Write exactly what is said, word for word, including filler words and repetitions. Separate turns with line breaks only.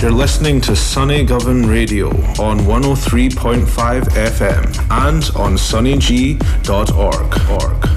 You're listening to Sunny Govan Radio on one oh three point five F M and on sunny g dot org.